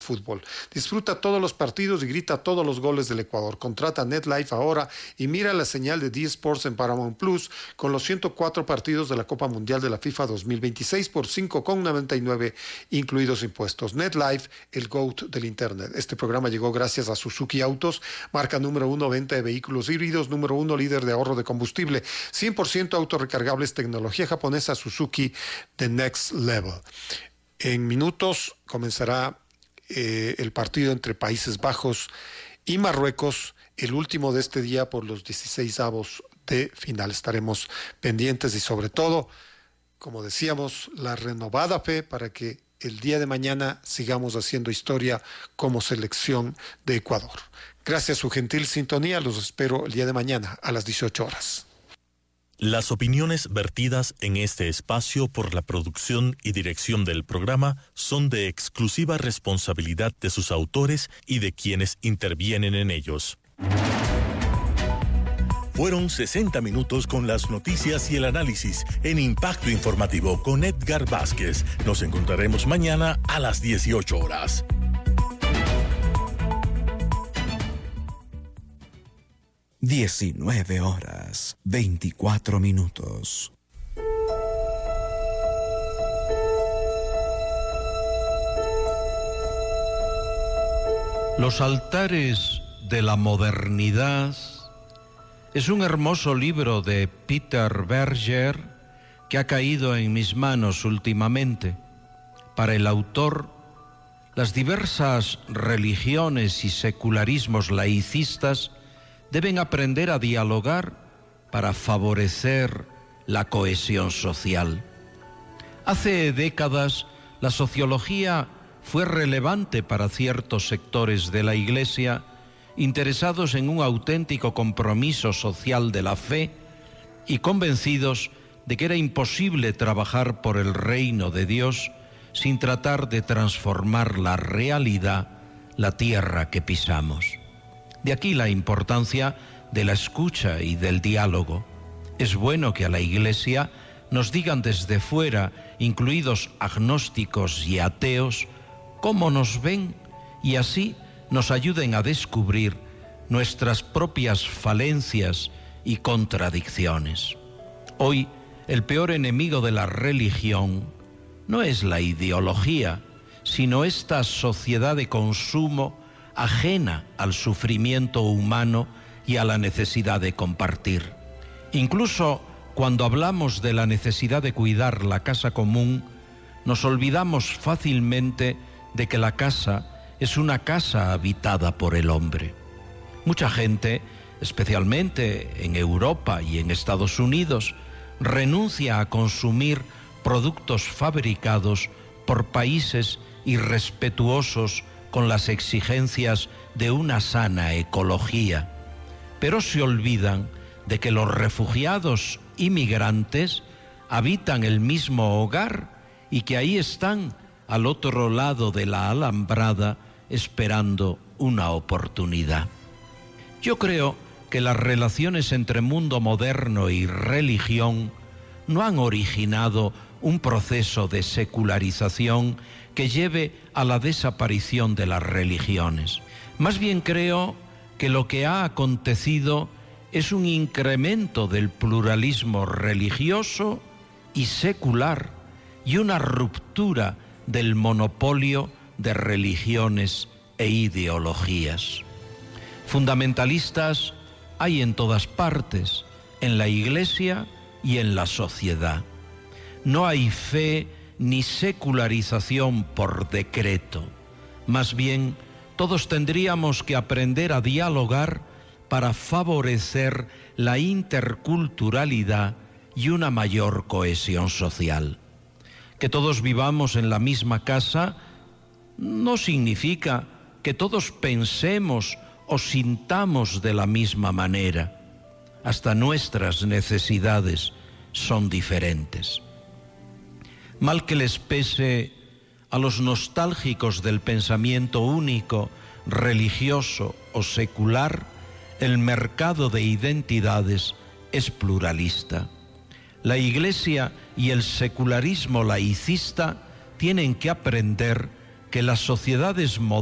fútbol. Disfruta todos los partidos y grita todos los goles del Ecuador. Contrata NetLife ahora y mira la señal de D-Sports en Paramount Plus con los 104 partidos de la Copa Mundial de la FIFA 2026 por $5.99 incluidos impuestos. NetLife, el GOAT del Internet. Este programa llegó gracias a Suzuki Autos, marca número 1 venta de vehículos híbridos, número 1 líder de ahorro de combustible, 100% autorrecargables, tecnología japonesa Suzuki The Next Level. En minutos comenzará el partido entre Países Bajos y Marruecos, el último de este día por los 16avos de final. Estaremos pendientes y sobre todo, como decíamos, la renovada fe para que el día de mañana sigamos haciendo historia como selección de Ecuador. Gracias a su gentil sintonía, los espero el día de mañana a las 18 horas. Las opiniones vertidas en este espacio por la producción y dirección del programa son de exclusiva responsabilidad de sus autores y de quienes intervienen en ellos. Fueron 60 minutos con las noticias y el análisis en Impacto Informativo con Edgar Vázquez. Nos encontraremos mañana a las 18 horas. (19:24). Los altares de la modernidad es un hermoso libro de Peter Berger que ha caído en mis manos últimamente. Para el autor, las diversas religiones y secularismos laicistas deben aprender a dialogar para favorecer la cohesión social. Hace décadas, la sociología fue relevante para ciertos sectores de la Iglesia interesados en un auténtico compromiso social de la fe y convencidos de que era imposible trabajar por el reino de Dios sin tratar de transformar la realidad, la tierra que pisamos. De aquí la importancia de la escucha y del diálogo. Es bueno que a la Iglesia nos digan desde fuera, incluidos agnósticos y ateos, cómo nos ven y así nos ayuden a descubrir nuestras propias falencias y contradicciones. Hoy, el peor enemigo de la religión no es la ideología, sino esta sociedad de consumo ajena al sufrimiento humano y a la necesidad de compartir. Incluso cuando hablamos de la necesidad de cuidar la casa común, nos olvidamos fácilmente de que la casa es una casa habitada por el hombre. Mucha gente, especialmente en Europa y en Estados Unidos, renuncia a consumir productos fabricados por países irrespetuosos con las exigencias de una sana ecología, pero se olvidan de que los refugiados y migrantes habitan el mismo hogar y que ahí están al otro lado de la alambrada esperando una oportunidad. Yo creo que las relaciones entre mundo moderno y religión no han originado un proceso de secularización que lleve a la desaparición de las religiones. Más bien creo que lo que ha acontecido es un incremento del pluralismo religioso y secular y una ruptura del monopolio de religiones e ideologías. Fundamentalistas hay en todas partes, en la Iglesia y en la sociedad. No hay fe ni secularización por decreto. Más bien, todos tendríamos que aprender a dialogar para favorecer la interculturalidad y una mayor cohesión social. Que todos vivamos en la misma casa no significa que todos pensemos o sintamos de la misma manera. Hasta nuestras necesidades son diferentes. Mal que les pese a los nostálgicos del pensamiento único, religioso o secular, el mercado de identidades es pluralista. La Iglesia y el secularismo laicista tienen que aprender que las sociedades modernas